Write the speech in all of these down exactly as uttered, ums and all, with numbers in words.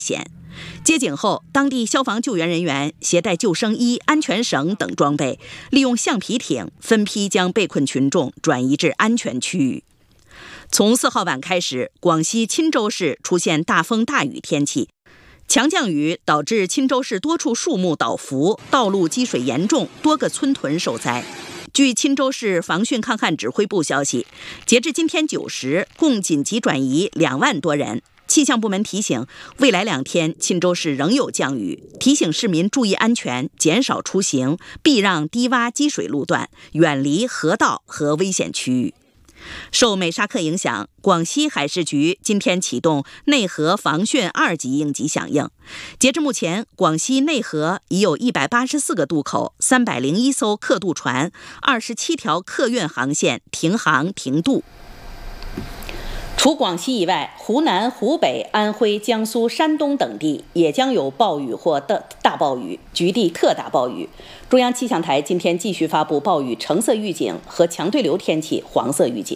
险。接警后，当地消防救援人员携带救生衣、安全绳等装备，利用橡皮艇分批将被困群众转移至安全区域。从四号晚开始，广西钦州市出现大风大雨天气，强降雨导致钦州市多处树木倒伏，道路积水严重，多个村屯受灾。据钦州市防汛抗旱指挥部消息，截至今天九时，共紧急转移两万多人。气象部门提醒，未来两天钦州市仍有降雨，提醒市民注意安全，减少出行，避让低洼积水路段，远离河道和危险区域。受美沙克影响，广西海事局今天启动内河防汛二级应急响应。截至目前，广西内河已有一百八十四个渡口、三百零一艘客渡船、二十七条客运航线停航停渡。除广西以外，湖南、湖北、安徽、江苏、山东等地也将有暴雨或大暴雨，局地特大暴雨。中央气象台今天继续发布暴雨橙色预警和强对流天气黄色预警。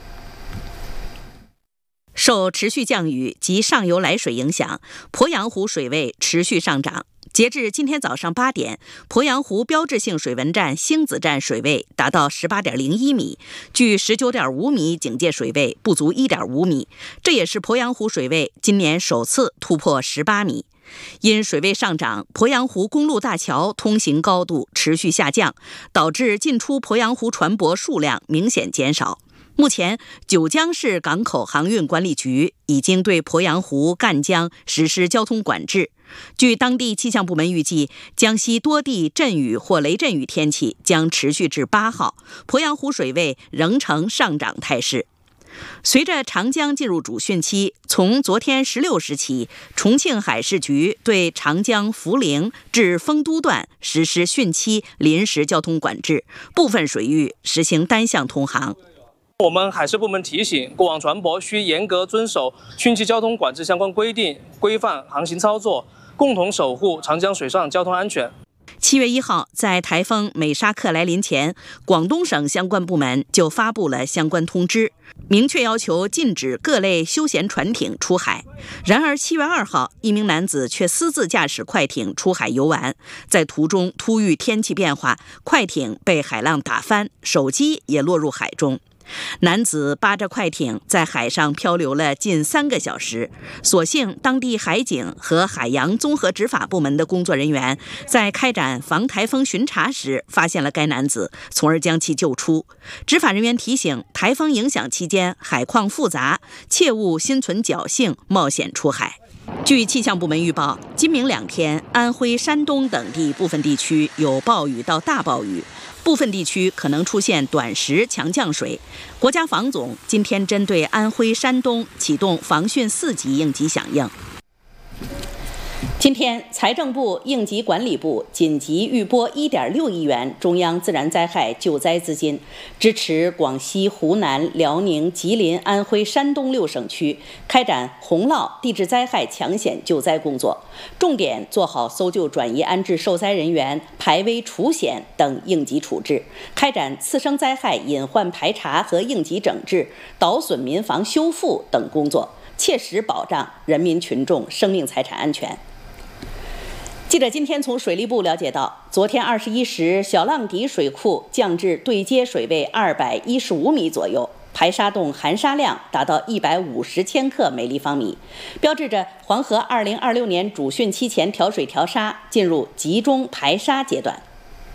受持续降雨及上游来水影响，鄱阳湖水位持续上涨。截至今天早上八点，鄱阳湖标志性水文站星子站水位达到 十八点零一米，距 十九点五米警戒水位不足 一点五米，这也是鄱阳湖水位今年首次突破十八米。因水位上涨，鄱阳湖公路大桥通行高度持续下降，导致进出鄱阳湖船舶数量明显减少。目前，九江市港口航运管理局已经对鄱阳湖、赣江实施交通管制。据当地气象部门预计，江西多地阵雨或雷阵雨天气将持续至八号，鄱阳湖水位仍呈上涨态势。随着长江进入主汛期，从昨天十六时起，重庆海事局对长江涪陵至丰都段实施汛期临时交通管制，部分水域实行单向通航。 我们海事部门提醒，过往船舶需严格遵守汛期交通管制相关规定，规范航行操作，共同守护长江水上交通安全。 七月一号，在台风美沙克来临前，广东省相关部门就发布了相关通知，明确要求禁止各类休闲船艇出海。然而七月二号，一名男子却私自驾驶快艇出海游玩，在途中突遇天气变化，快艇被海浪打翻，手机也落入海中。男子扒着快艇在海上漂流了近三个小时，所幸当地海警和海洋综合执法部门的工作人员在开展防台风巡查时发现了该男子，从而将其救出。执法人员提醒，台风影响期间海况复杂，切勿心存侥幸冒险出海。据气象部门预报，今明两天，安徽、山东等地部分地区有暴雨到大暴雨，部分地区可能出现短时强降水。国家防总今天针对安徽、山东启动防汛四级应急响应。今天，财政部、应急管理部紧急预拨 一点六亿元中央自然灾害救灾资金，支持广西、湖南、辽宁、吉林、安徽、山东六省区开展洪涝、地质灾害抢险救灾工作，重点做好搜救、转移、安置受灾人员、排危除险等应急处置，开展次生灾害隐患排查和应急整治、倒损民房修复等工作，切实保障人民群众生命财产安全。记者今天从水利部了解到，昨天二十一时，小浪底水库降至对接水位二百一十五米左右，排沙洞含沙量达到一百五十千克每立方米，标志着黄河二零二六年主汛期前调水调沙进入集中排沙阶段。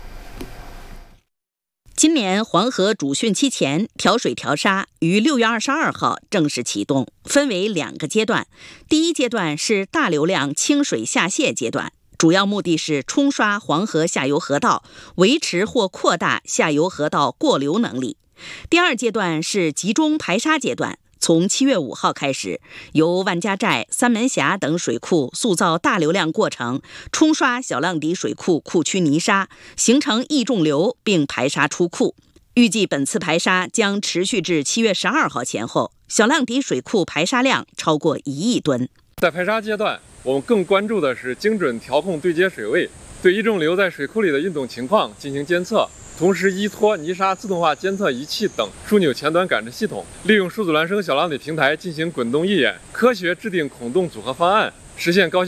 今年黄河主汛期前调水调沙于六月二十二号正式启动，分为两个阶段。第一阶段是大流量清水下泄阶段，主要目的是冲刷黄河下游河道，维持或扩大下游河道过流能力。第二阶段是集中排沙阶段，从七月五号开始，由万家寨、三门峡等水库塑造大流量过程，冲刷小浪底水库库区泥沙，形成溢重流并排沙出库。预计本次排沙将持续至七月十二号前后，小浪底水库排沙量超过一亿吨。 在排沙阶段，我们更关注的是精准调控对接水位，对溢重流在水库里的运动情况进行监测，同时依托泥沙自动化监测仪器等枢纽前端感知系统，利用数字孪生小浪底平台进行滚动预演，科学制定孔洞组合方案， 实现高效